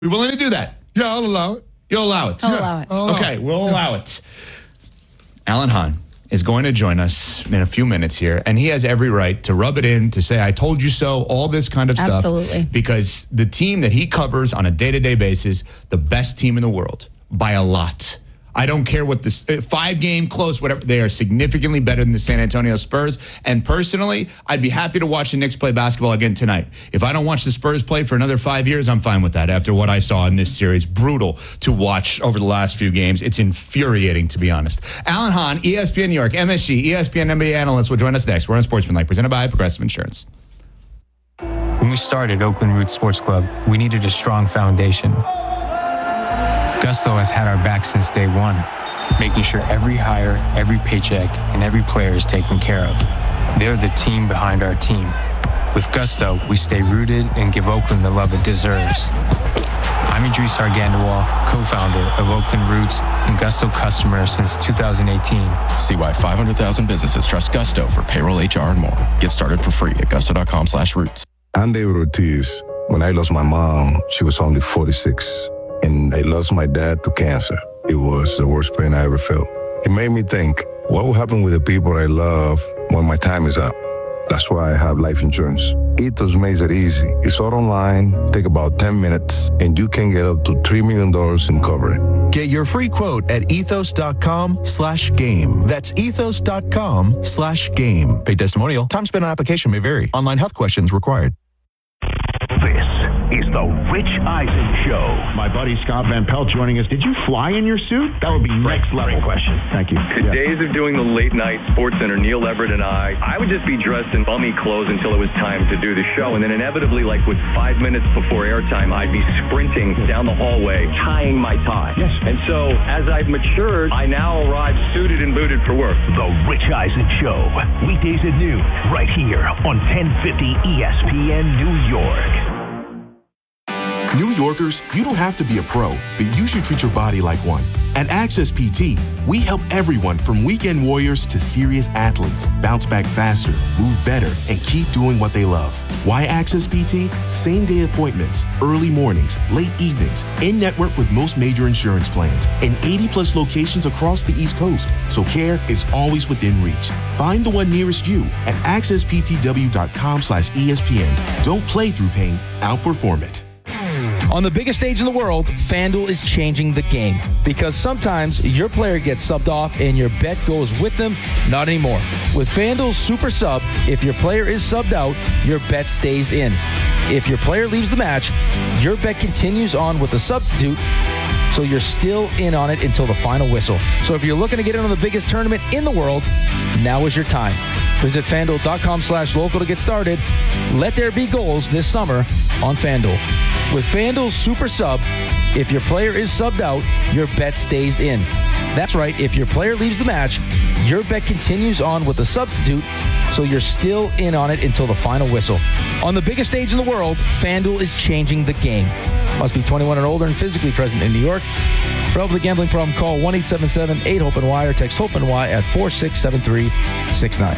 We willing to do that? Yeah, I'll allow it. You'll allow it? I'll allow it. Okay, we'll allow it. Alan Hahn is going to join us in a few minutes here, and he has every right to rub it in, to say, I told you so, all this kind of stuff. Absolutely. Because the team that he covers on a day-to-day basis, the best team in the world, by a lot. I don't care what this 5-game close, whatever. They are significantly better than the San Antonio Spurs. And personally, I'd be happy to watch the Knicks play basketball again tonight. If I don't watch the Spurs play for another 5 years, I'm fine with that. After what I saw in this series, brutal to watch over the last few games. It's infuriating, to be honest. Alan Hahn, ESPN New York, MSG, ESPN NBA analyst, will join us next. We're on Sportsmanlike, presented by Progressive Insurance. When we started Oakland Roots Sports Club, we needed a strong foundation. Gusto has had our back since day one, making sure every hire, every paycheck, and every player is taken care of. They're the team behind our team. With Gusto, we stay rooted and give Oakland the love it deserves. I'm Idris Argandawal, co-founder of Oakland Roots and Gusto customer since 2018. See why 500,000 businesses trust Gusto for payroll, HR, and more. Get started for free at gusto.com/roots. I'm David Ortiz. When I lost my mom, she was only 46. And I lost my dad to cancer. It was the worst pain I ever felt. It made me think, what will happen with the people I love when my time is up? That's why I have life insurance. Ethos makes it easy. It's all online, take about 10 minutes, and you can get up to $3 million in coverage. Get your free quote at ethos.com/game. That's ethos.com/game. Paid testimonial. Time spent on application may vary. Online health questions required. Is the Rich Eisen Show. My buddy Scott Van Pelt joining us. Did you fly in your suit? That would be next level question. Thank you. The days of doing the late night Sports Center, Neil Everett and I would just be dressed in bummy clothes until it was time to do the show. And then inevitably, like with 5 minutes before airtime, I'd be sprinting down the hallway, tying my tie. Yes. And so as I've matured, I now arrive suited and booted for work. The Rich Eisen Show. Weekdays at noon, right here on 1050 ESPN New York. New Yorkers, you don't have to be a pro, but you should treat your body like one. At Access PT, we help everyone from weekend warriors to serious athletes bounce back faster, move better, and keep doing what they love. Why Access PT? Same-day appointments, early mornings, late evenings, in-network with most major insurance plans, and 80-plus locations across the East Coast, so care is always within reach. Find the one nearest you at accessptw.com/ESPN. Don't play through pain, outperform it. On the biggest stage in the world, FanDuel is changing the game because sometimes your player gets subbed off and your bet goes with them. Not anymore. With FanDuel's Super Sub, if your player is subbed out, your bet stays in. If your player leaves the match, your bet continues on with a substitute, so you're still in on it until the final whistle. So if you're looking to get in on the biggest tournament in the world, now is your time. Visit FanDuel.com/local to get started. Let there be goals this summer on FanDuel. With FanDuel's Super Sub, if your player is subbed out, your bet stays in. That's right, if your player leaves the match, your bet continues on with a substitute, so you're still in on it until the final whistle. On the biggest stage in the world, FanDuel is changing the game. Must be 21 or older and physically present in New York. For help with a gambling problem, call 1-877-8-HOPE-NY or text HOPE-NY at 467-369.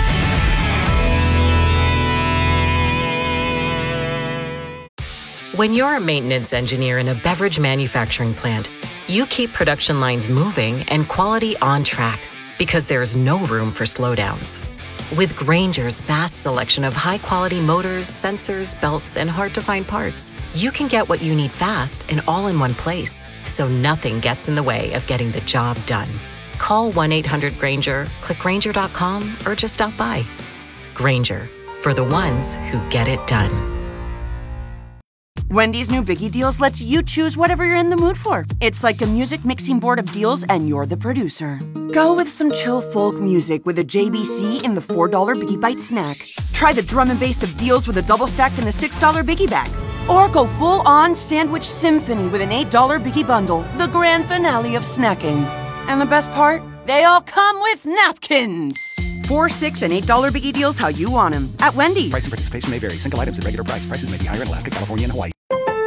When you're a maintenance engineer in a beverage manufacturing plant, you keep production lines moving and quality on track because there's no room for slowdowns. With Grainger's vast selection of high-quality motors, sensors, belts, and hard-to-find parts, you can get what you need fast and all in one place, so nothing gets in the way of getting the job done. Call 1-800-GRAINGER, click Grainger.com, or just stop by. Grainger, for the ones who get it done. Wendy's new Biggie Deals lets you choose whatever you're in the mood for. It's like a music mixing board of deals, and you're the producer. Go with some chill folk music with a JBC in the $4 Biggie Bite snack. Try the drum and bass of deals with a double stack in the $6 Biggie Bag. Or go full-on sandwich symphony with an $8 Biggie Bundle, the grand finale of snacking. And the best part? They all come with napkins. $4, $6, and $8 Biggie Deals how you want them. At Wendy's. Price and participation may vary. Single items at regular price. Prices may be higher in Alaska, California, and Hawaii.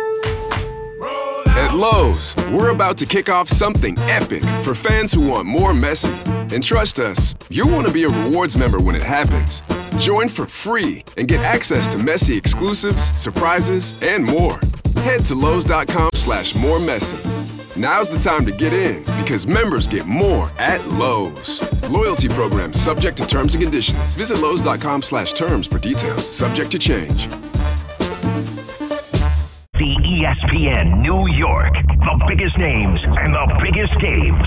At Lowe's, we're about to kick off something epic for fans who want more Messi. And trust us, you'll want to be a rewards member when it happens. Join for free and get access to Messi exclusives, surprises, and more. Head to Lowe's.com/more messy. Now's the time to get in because members get more at Lowe's. Loyalty program subject to terms and conditions. Visit Lowe's.com/terms for details. Subject to change. The ESPN New York. The biggest names and the biggest games.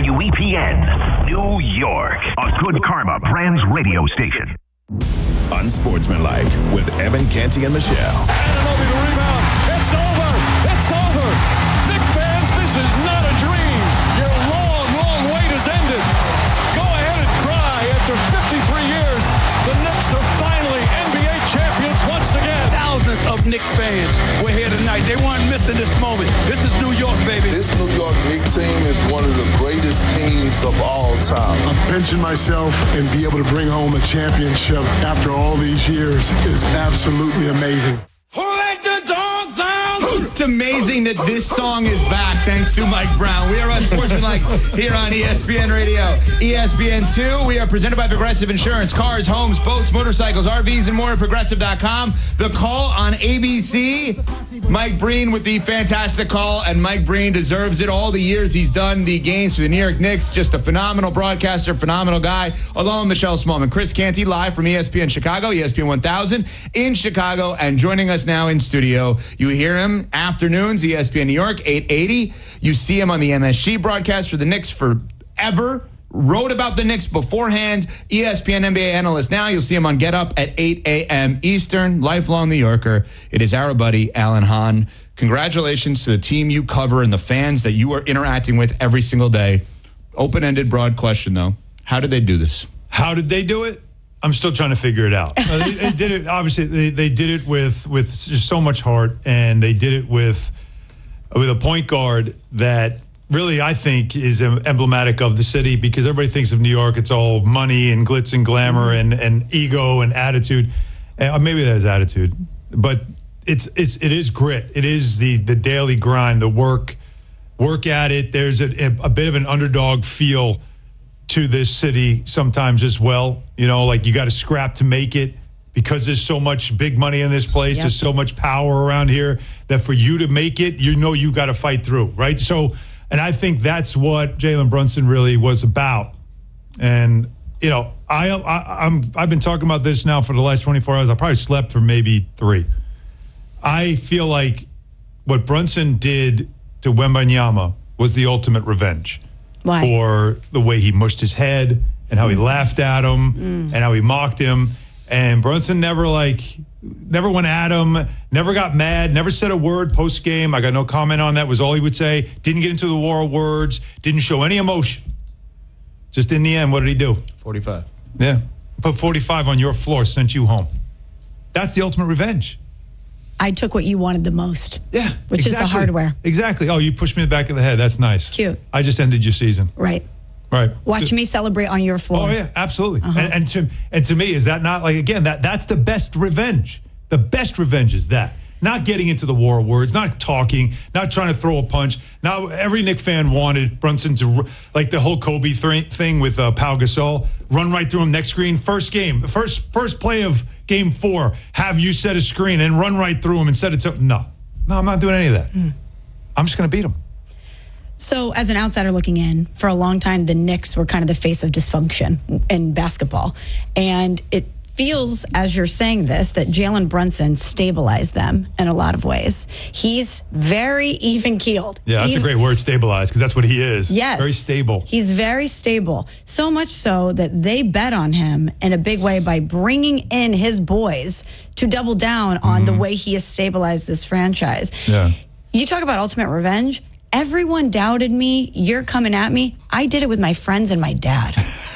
WEPN New York. A Good Karma Brands radio station. Unsportsmanlike with Evan Canty and Michelle. Anunoby to rebound. It's over. It's over. Knick fans, this is not a dream. Your long, long wait has ended. Go ahead and cry. After 53 years, the Knicks are finally NBA champions once again. Thousands of Knicks fans were here tonight. They weren't missing this moment. This is New York, baby. This New York Knicks team is one of the greatest teams of all time. I'm pinching myself and be able to bring home a championship after all these years is absolutely amazing. Who let the dogs out? It's amazing that this song is back thanks to Mike Brown. We are on Sportsmanlike here on ESPN Radio. ESPN2, we are presented by Progressive Insurance. Cars, homes, boats, motorcycles, RVs, and more at Progressive.com. The call on ABC. Mike Breen with the fantastic call, and Mike Breen deserves it. All the years he's done the games for the New York Knicks, just a phenomenal broadcaster, phenomenal guy. Along with Michelle Smallman. Chris Canty live from ESPN Chicago, ESPN 1000 in Chicago, and joining us now in studio. You hear him afternoons, ESPN New York, 880. You see him on the MSG broadcast for the Knicks forever. Wrote about the Knicks beforehand. ESPN NBA analyst now. You'll see him on Get Up at 8 a.m. Eastern. Lifelong New Yorker. It is our buddy, Alan Hahn. Congratulations to the team you cover and the fans that you are interacting with every single day. Open-ended, broad question, though. How did they do this? How did they do it? I'm still trying to figure it out. They did it. Obviously, they did it with just so much heart, and they did it with a point guard that really I think is emblematic of the city, because everybody thinks of New York, it's all money and glitz and glamour and ego and attitude. Maybe that is attitude, but it is grit. It is the daily grind, the work at it. There's a bit of an underdog feel to this city sometimes as well. You know, like you got to scrap to make it because there's so much big money in this place. Yep. There's so much power around here that for you to make it, you know you got to fight through, right? So, and I think that's what Jalen Brunson really was about. And, you know, I've been talking about this now for the last 24 hours. I probably slept for maybe 3. I feel like what Brunson did to Wembanyama was the ultimate revenge. Why? For the way he mushed his head and how he laughed at him and how he mocked him. And Brunson never went at him, never got mad, never said a word post-game. I got no comment on that, was all he would say. Didn't get into the war of words, didn't show any emotion. Just in the end, what did he do? 45. Yeah. Put 45 on your floor, sent you home. That's the ultimate revenge. I took what you wanted the most. Yeah. Which is the hardware. Exactly. Oh, you pushed me in the back of the head. That's nice. Cute. I just ended your season. Right. Right. Watch me celebrate on your floor. Oh, yeah, absolutely. Uh-huh. And to me, is that not like, again, that's the best revenge. The best revenge is that. Not getting into the war of words, not talking, not trying to throw a punch. Now, every Knick fan wanted Brunson to, like the whole Kobe thing with Pau Gasol, run right through him next screen. First game, first play of game 4, have you set a screen and run right through him and set it to. No, I'm not doing any of that. I'm just going to beat him. So as an outsider looking in, for a long time, the Knicks were kind of the face of dysfunction in basketball. And it feels, as you're saying this, that Jalen Brunson stabilized them in a lot of ways. He's very even-keeled. Yeah, that's a great word, stabilized, because that's what he is. Yes. Very stable. He's very stable. So much so that they bet on him in a big way by bringing in his boys to double down on the way he has stabilized this franchise. Yeah. You talk about ultimate revenge. Everyone doubted me. You're coming at me. I did it with my friends and my dad.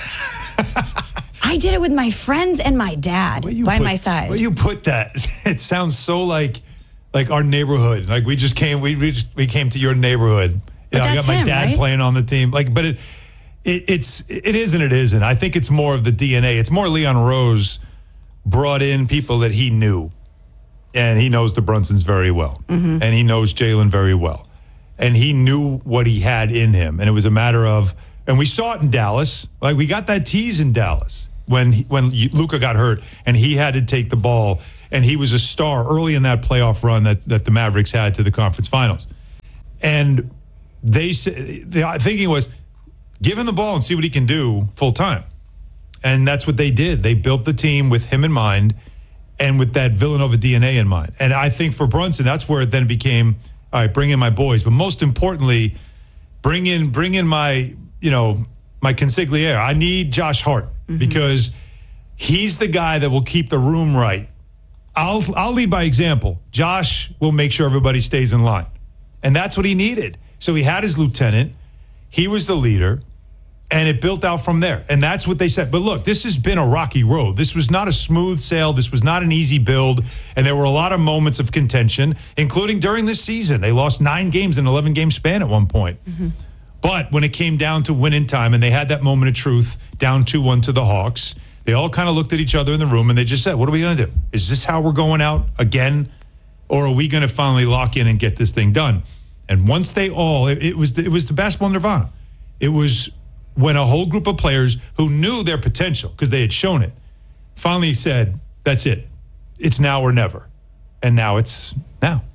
I did it with my friends and my dad my side. Where you put that? It sounds so like our neighborhood. Like we came to your neighborhood. You know, I got my dad playing on the team. Like, but it is and it isn't. I think it's more of the DNA. It's more Leon Rose brought in people that he knew, and he knows the Brunsons very well, and he knows Jalen very well, and he knew what he had in him, and it was a matter of, and we saw it in Dallas. Like we got that tease in Dallas when Luka got hurt and he had to take the ball and he was a star early in that playoff run that the Mavericks had to the conference finals. And the thinking was, give him the ball and see what he can do full time. And that's what they did. They built the team with him in mind and with that Villanova DNA in mind. And I think for Brunson, that's where it then became, all right, bring in my boys. But most importantly, bring in my, my consigliere. I need Josh Hart because he's the guy that will keep the room right. I'll lead by example. Josh will make sure everybody stays in line. And that's what he needed. So he had his lieutenant. He was the leader. And it built out from there. And that's what they said. But look, this has been a rocky road. This was not a smooth sail. This was not an easy build. And there were a lot of moments of contention, including during this season. They lost 9 games in an 11-game span at one point. But when it came down to winning time and they had that moment of truth down 2-1 to the Hawks, they all kind of looked at each other in the room and they just said, what are we going to do? Is this how we're going out again? Or are we going to finally lock in and get this thing done? And once they all, it was the basketball nirvana. It was when a whole group of players who knew their potential, because they had shown it, finally said, that's it. It's now or never. And now it's now.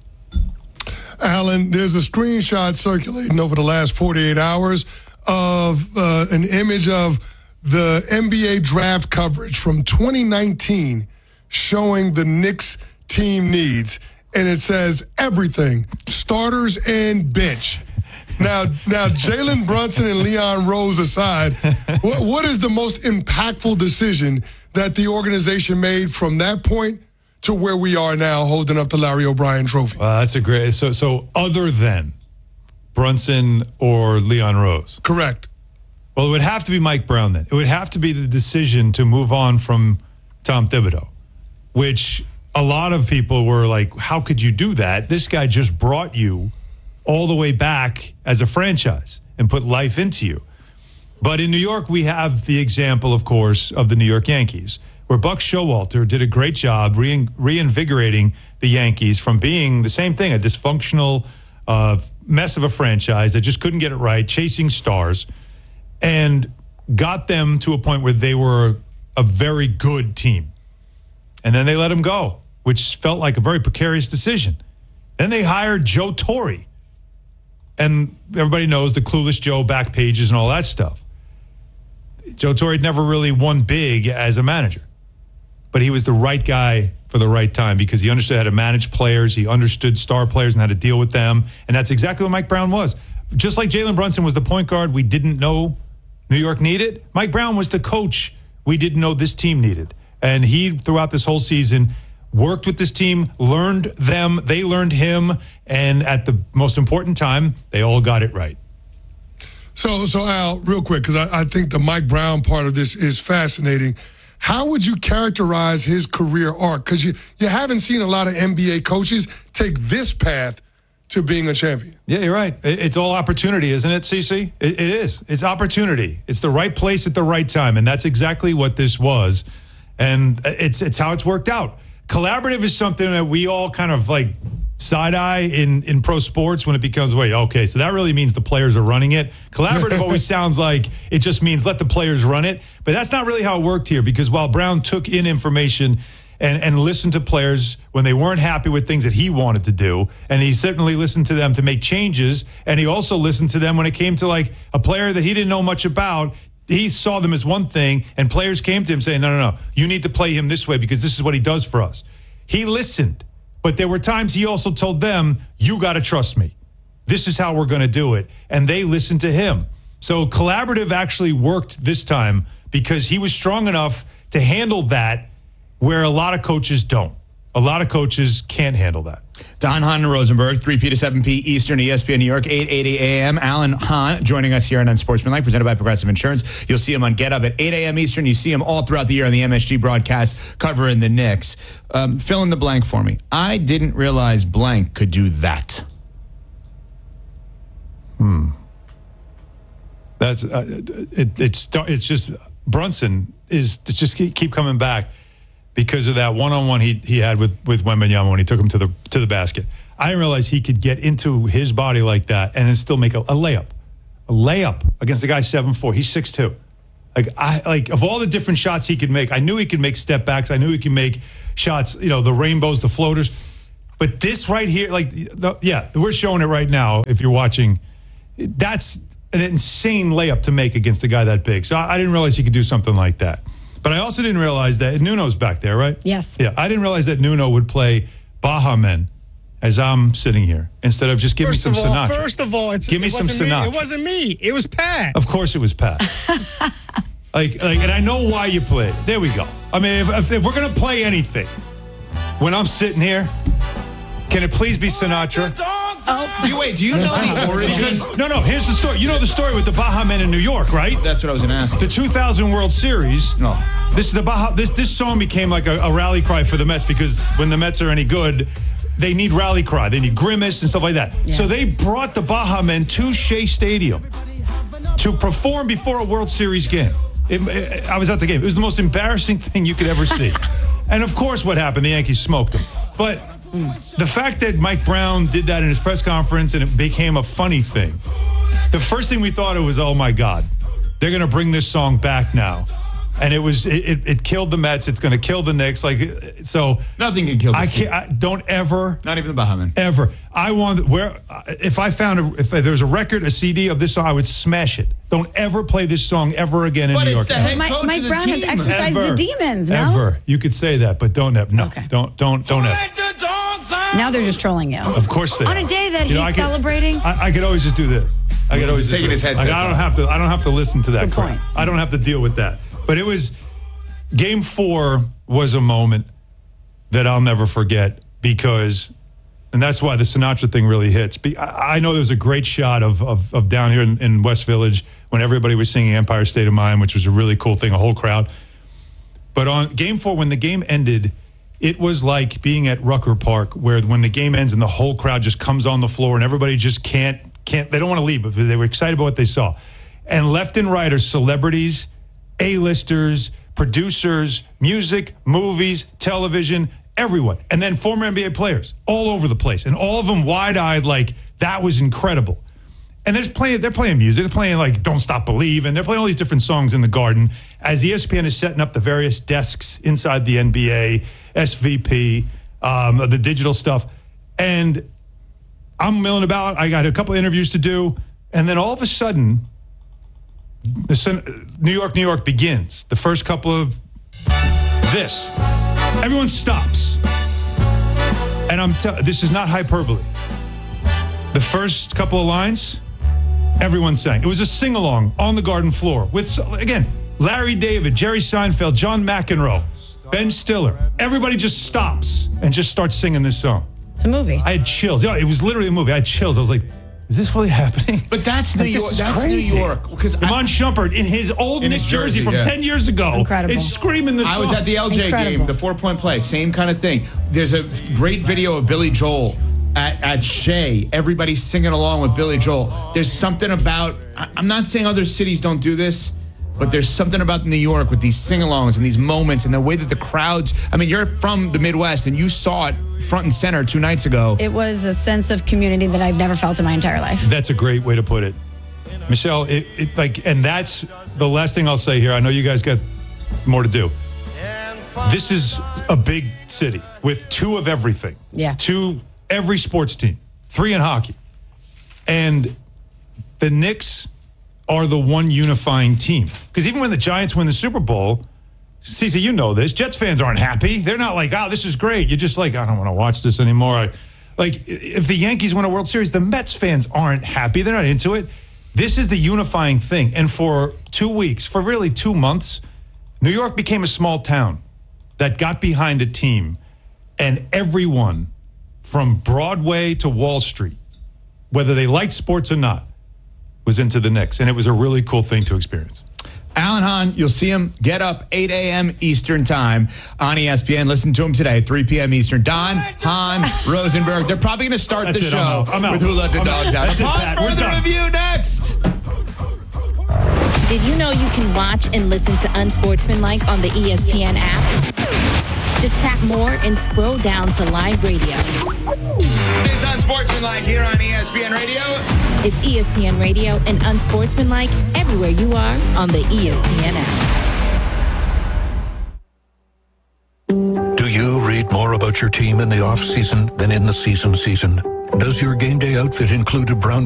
Alan, there's a screenshot circulating over the last 48 hours of an image of the NBA draft coverage from 2019 showing the Knicks team needs. And it says everything, starters and bench. Now, Jalen Brunson and Leon Rose aside, what is the most impactful decision that the organization made from that point to where we are now holding up the Larry O'Brien trophy? That's a great, so other than Brunson or Leon Rose? Correct. Well, it would have to be Mike Brown then. It would have to be the decision to move on from Tom Thibodeau, which a lot of people were like, how could you do that? This guy just brought you all the way back as a franchise and put life into you. But in New York, we have the example, of course, of the New York Yankees, where Buck Showalter did a great job reinvigorating the Yankees from being the same thing, a dysfunctional mess of a franchise that just couldn't get it right, chasing stars, and got them to a point where they were a very good team. And then they let him go, which felt like a very precarious decision. Then they hired Joe Torre. And everybody knows the Clueless Joe back pages and all that stuff. Joe Torre had never really won big as a manager. But he was the right guy for the right time because he understood how to manage players. He understood star players and how to deal with them. And that's exactly what Mike Brown was. Just like Jalen Brunson was the point guard we didn't know New York needed, Mike Brown was the coach we didn't know this team needed. And he, throughout this whole season, worked with this team, learned them, they learned him, and at the most important time, they all got it right. So Al, real quick, because I think the Mike Brown part of this is fascinating. How would you characterize his career arc? Because you haven't seen a lot of NBA coaches take this path to being a champion. Yeah, you're right. It's all opportunity, isn't it, CC? It is. It's opportunity. It's the right place at the right time, and that's exactly what this was. And it's how it's worked out. Collaborative is something that we all kind of like side-eye in pro sports when it becomes, wait, okay, so that really means the players are running it. Collaborative always sounds like it just means let the players run it. But that's not really how it worked here, because while Brown took in information and listened to players when they weren't happy with things that he wanted to do, and he certainly listened to them to make changes, and he also listened to them when it came to like a player that he didn't know much about. He saw them as one thing, and players came to him saying, no, you need to play him this way because this is what he does for us. He listened, but there were times he also told them, you got to trust me. This is how we're going to do it. And they listened to him. So collaborative actually worked this time because he was strong enough to handle that where a lot of coaches don't. A lot of coaches can't handle that. Don Hahn and Rosenberg, 3P to 7P Eastern, ESPN New York, 8:80 a.m. Alan Hahn joining us here on Unsportsmanlike, presented by Progressive Insurance. You'll see him on Get Up at 8 a.m. Eastern. You see him all throughout the year on the MSG broadcast covering the Knicks. Fill in the blank for me. I didn't realize blank could do that. That's it's just Brunson is just keep coming back. Because of that one-on-one he had with Wembanyama when he took him to the basket. I didn't realize he could get into his body like that and then still make a layup. A layup against a guy 7'4". He's 6'2". Like of all the different shots he could make, I knew he could make step backs. I knew he could make shots, the rainbows, the floaters. But this right here, we're showing it right now. If you're watching, that's an insane layup to make against a guy that big. So I didn't realize he could do something like that. But I also didn't realize that Nuno's back there, right? Yes. Yeah, I didn't realize that Nuno would play Baha Men as I'm sitting here instead of just give me some Sinatra. First of all, give me some Sinatra. It wasn't me. It was Pat. Of course it was Pat. And I know why you played. There we go. I mean, if we're going to play anything, when I'm sitting here, can it please be Sinatra? Do you know the origin? No, here's the story. You know the story with the Baha Men in New York, right? That's what I was going to ask. The 2000 World Series. No. This song became like a rally cry for the Mets because when the Mets are any good, they need rally cry. They need Grimace and stuff like that. Yeah. So they brought the Baha Men to Shea Stadium to perform before a World Series game. I was at the game. It was the most embarrassing thing you could ever see. And of course, what happened? The Yankees smoked them. But the fact that Mike Brown did that in his press conference and it became a funny thing, the first thing we thought it was, oh my God, they're going to bring this song back now. And it killed the Mets. It's going to kill the Knicks. So nothing can kill. Don't ever. Not even the Baha Men. Ever. If there's a record, a CD of this song, I would smash it. Don't ever play this song ever again in New York. But it's the head coach Mike of the Brown team. has exercised the demons. No? Ever. You could say that, but don't ever. No. Okay. Don't ever. Now they're just trolling you. Of course they are. On a day that he's celebrating. I could always just do this. I could always taking his headset. I don't have to listen to that crap. I don't have to deal with that. But it was Game 4 was a moment that I'll never forget because, and that's why the Sinatra thing really hits. I know there was a great shot of down here in West Village when everybody was singing Empire State of Mind, which was a really cool thing, a whole crowd. But on Game 4, when the game ended, it was like being at Rucker Park, where when the game ends and the whole crowd just comes on the floor and everybody just can't, they don't want to leave, but they were excited about what they saw. And left and right are celebrities, A-listers, producers, music, movies, television, everyone. And then former NBA players all over the place. And all of them wide-eyed like, that was incredible. And they're playing music. They're playing like Don't Stop Believin'. They're playing all these different songs in the Garden as ESPN is setting up the various desks inside the NBA, SVP, the digital stuff. And I'm milling about. I got a couple interviews to do. And then all of a sudden, New York begins. The first couple of this. Everyone stops. And this is not hyperbole. The first couple of lines, everyone sang. It was a sing-along on the Garden floor with, again, Larry David, Jerry Seinfeld, John McEnroe, Ben Stiller. Everybody just stops and just starts singing this song. It's a movie. I had chills. It was literally a movie. I had chills. I was like, is this really happening? But that's New York. That's crazy. New York. Because Iman Shumpert in his old Knicks jersey from 10 years ago is screaming the song. I was at the LJ game, the 4-point play, same kind of thing. There's a great video of Billy Joel at Shea. Everybody's singing along with Billy Joel. There's something about, I'm not saying other cities don't do this, but there's something about New York with these sing-alongs and these moments and the way that the crowds, I mean, you're from the Midwest and you saw it front and center 2 nights ago. It was a sense of community that I've never felt in my entire life. That's a great way to put it. Michelle, and that's the last thing I'll say here. I know you guys got more to do. This is a big city with 2 of everything. Yeah. 2, every sports team, 3 in hockey. And the Knicks are the one unifying team. Because even when the Giants win the Super Bowl, Cece, you know this, Jets fans aren't happy. They're not like, oh, this is great. You're just like, I don't want to watch this anymore. If the Yankees win a World Series, the Mets fans aren't happy. They're not into it. This is the unifying thing. And for 2 weeks, for really 2 months, New York became a small town that got behind a team. And everyone from Broadway to Wall Street, whether they liked sports or not, was into the Knicks. And it was a really cool thing to experience. Alan Hahn, you'll see him get up 8 a.m. Eastern time on ESPN. Listen to him today at 3 p.m. Eastern. Don, Hahn, Rosenberg. They're probably going to start the show with Who Let the Dogs Out. Further review next. Did you know you can watch and listen to Unsportsmanlike on the ESPN app? Just tap more and scroll down to live radio. It's Unsportsmanlike here on ESPN Radio. It's ESPN Radio and Unsportsmanlike everywhere you are on the ESPN app. Do you read more about your team in the off-season than in the season? Does your game day outfit include a brown